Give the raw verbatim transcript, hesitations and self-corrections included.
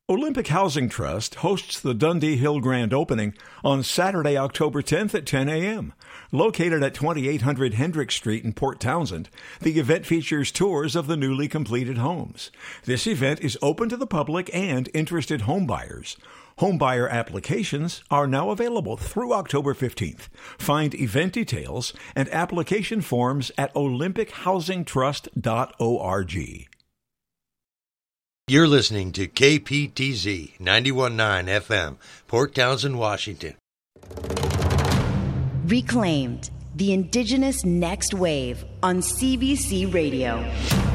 Olympic Housing Trust hosts the Dundee Hill Grand Opening on Saturday, October tenth at ten a.m. Located at twenty-eight hundred Hendrick Street in Port Townsend, the event features tours of the newly completed homes. This event is open to the public and interested homebuyers. Homebuyer applications are now available through October fifteenth. Find event details and application forms at olympic housing trust dot org. You're listening to K P T Z ninety-one point nine F M, Port Townsend, Washington. Reclaimed, the Indigenous Next Wave on C B C Radio.